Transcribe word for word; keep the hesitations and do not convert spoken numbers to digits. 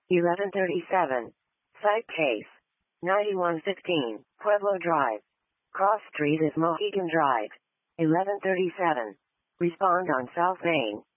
eleven thirty-seven. Site case. ninety-one fifteen, Pueblo Drive. Cross Street is Mohegan Drive. eleven thirty-seven. Respond on South Main.